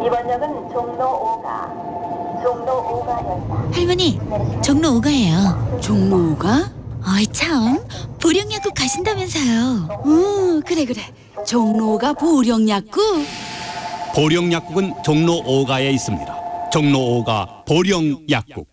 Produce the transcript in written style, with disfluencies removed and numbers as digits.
이번 역은 종로 5가역입니다. 할머니, 종로 5가예요. 종로 5가? 어이 참, 보령약국 가신다면서요. 그래. 종로 5가 보령약국? 보령약국은 종로 5가에 있습니다. 종로 5가 보령약국.